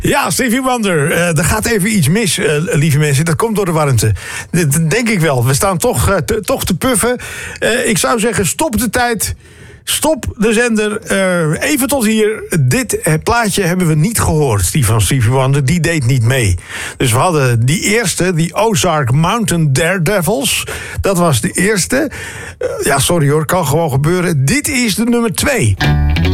Ja, Stevie Wonder. Er gaat even iets mis, lieve mensen. Dat komt door de warmte. Dat denk ik wel. We staan toch te puffen. Ik zou zeggen, stop de tijd. Stop de zender. Even tot hier. Dit plaatje hebben we niet gehoord. Die van Stevie Wonder, die deed niet mee. Dus we hadden die eerste, die Ozark Mountain Daredevils. Dat was de eerste. Ja, sorry hoor, kan gewoon gebeuren. Dit is de nummer 2.